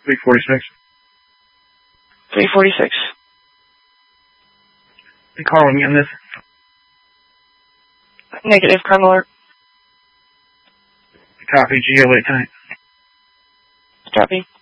346. 346. You calling me on this? Negative, crime alert. Copy, GO 8 tonight. Copy.